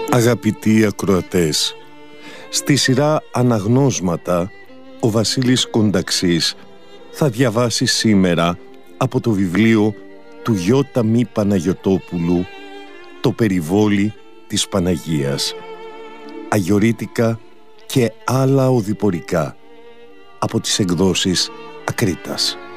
Αγαπητοί ακροατές, στη σειρά Αναγνώσματα, ο Βασίλης Κονταξής θα διαβάσει σήμερα από το βιβλίο του Γιώτα Μη Παναγιωτόπουλου «Το περιβόλι της Παναγίας», αγιορείτικα και άλλα οδηπορικά, από τις εκδόσεις Ακρίτας.